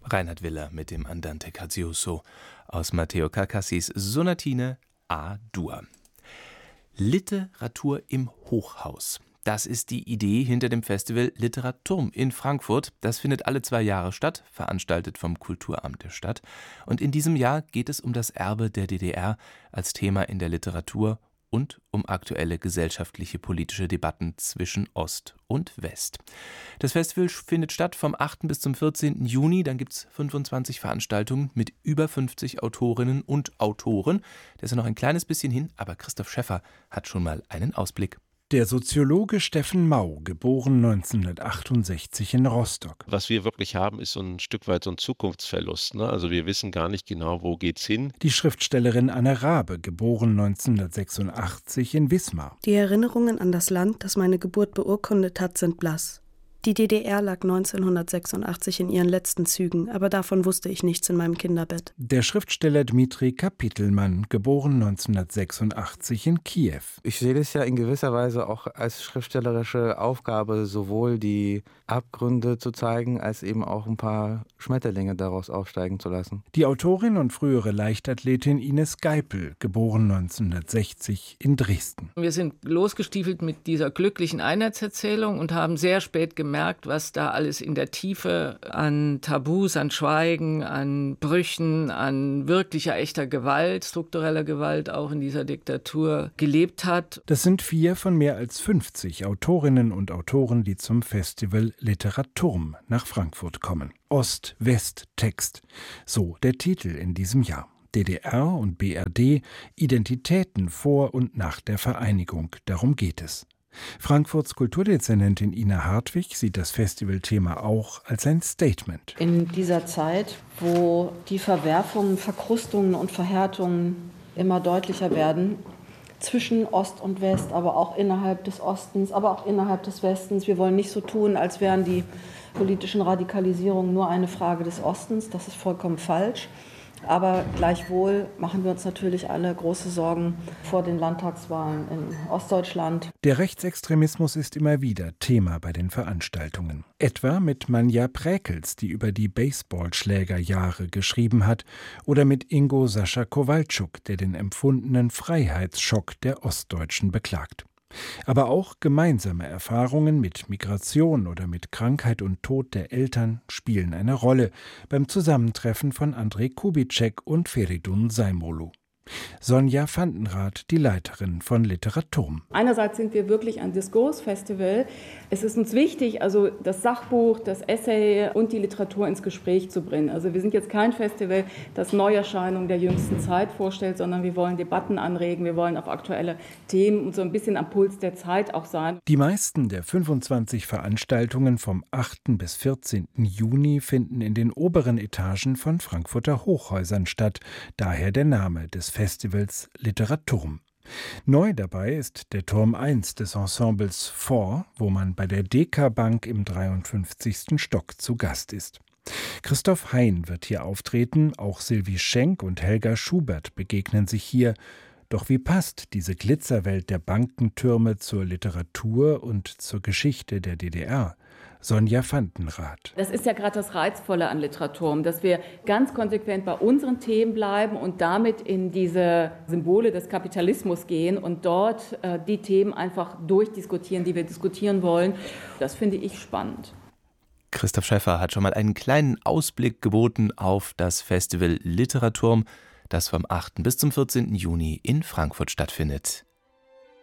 Reinhard Willer mit dem Andante Cazziuso aus Matteo Carcassis Sonatine A-Dur. Literatur im Hochhaus. Das ist die Idee hinter dem Festival Literaturm in Frankfurt. Das findet alle 2 Jahre statt, veranstaltet vom Kulturamt der Stadt. Und in diesem Jahr geht es um das Erbe der DDR als Thema in der Literatur und um aktuelle gesellschaftliche politische Debatten zwischen Ost und West. Das Festival findet statt vom 8. bis zum 14. Juni. Dann gibt es 25 Veranstaltungen mit über 50 Autorinnen und Autoren. Das ist ja noch ein kleines bisschen hin, aber Christoph Schäffer hat schon mal einen Ausblick. Der Soziologe Steffen Mau, geboren 1968 in Rostock. Was wir wirklich haben, ist so ein Stück weit so ein Zukunftsverlust. Also wir wissen gar nicht genau, wo geht's hin. Die Schriftstellerin Anne Raabe, geboren 1986 in Wismar. Die Erinnerungen an das Land, das meine Geburt beurkundet hat, sind blass. Die DDR lag 1986 in ihren letzten Zügen, aber davon wusste ich nichts in meinem Kinderbett. Der Schriftsteller Dmitri Kapitelmann, geboren 1986 in Kiew. Ich sehe das ja in gewisser Weise auch als schriftstellerische Aufgabe, sowohl die Abgründe zu zeigen, als eben auch ein paar Schmetterlinge daraus aufsteigen zu lassen. Die Autorin und frühere Leichtathletin Ines Geipel, geboren 1960 in Dresden. Wir sind losgestiefelt mit dieser glücklichen Einheitserzählung und haben sehr spät gemerkt, was da alles in der Tiefe an Tabus, an Schweigen, an Brüchen, an wirklicher, echter Gewalt, struktureller Gewalt auch in dieser Diktatur gelebt hat. Das sind 4 von mehr als 50 Autorinnen und Autoren, die zum Festival Literaturm nach Frankfurt kommen. Ost-West-Text, so der Titel in diesem Jahr. DDR und BRD, Identitäten vor und nach der Vereinigung, darum geht es. Frankfurts Kulturdezernentin Ina Hartwig sieht das Festivalthema auch als ein Statement. In dieser Zeit, wo die Verwerfungen, Verkrustungen und Verhärtungen immer deutlicher werden, zwischen Ost und West, aber auch innerhalb des Ostens, aber auch innerhalb des Westens. Wir wollen nicht so tun, als wären die politischen Radikalisierungen nur eine Frage des Ostens. Das ist vollkommen falsch. Aber gleichwohl machen wir uns natürlich alle große Sorgen vor den Landtagswahlen in Ostdeutschland. Der Rechtsextremismus ist immer wieder Thema bei den Veranstaltungen. Etwa mit Manja Präkels, die über die Baseballschlägerjahre geschrieben hat, oder mit Ingo Sascha Kowalczuk, der den empfundenen Freiheitsschock der Ostdeutschen beklagt. Aber auch gemeinsame Erfahrungen mit Migration oder mit Krankheit und Tod der Eltern spielen eine Rolle beim Zusammentreffen von André Kubitschek und Feridun Saimolu. Sonja Vandenrath, die Leiterin von Literaturm. Einerseits sind wir wirklich ein Diskursfestival. Es ist uns wichtig, also das Sachbuch, das Essay und die Literatur ins Gespräch zu bringen. Also wir sind jetzt kein Festival, das Neuerscheinungen der jüngsten Zeit vorstellt, sondern wir wollen Debatten anregen, wir wollen auf aktuelle Themen und so ein bisschen am Puls der Zeit auch sein. Die meisten der 25 Veranstaltungen vom 8. bis 14. Juni finden in den oberen Etagen von Frankfurter Hochhäusern statt, daher der Name des Festivals Literaturm. Neu dabei ist der Turm 1 des Ensembles Fort, wo man bei der DK Bank im 53. Stock zu Gast ist. Christoph Hein wird hier auftreten, auch Sylvie Schenk und Helga Schubert begegnen sich hier. Doch wie passt diese Glitzerwelt der Bankentürme zur Literatur und zur Geschichte der DDR? Sonja Vandenrath. Das ist ja gerade das Reizvolle an Literaturm, dass wir ganz konsequent bei unseren Themen bleiben und damit in diese Symbole des Kapitalismus gehen und dort die Themen einfach durchdiskutieren, die wir diskutieren wollen. Das finde ich spannend. Christoph Schäffer hat schon mal einen kleinen Ausblick geboten auf das Festival Literaturm, das vom 8. bis zum 14. Juni in Frankfurt stattfindet.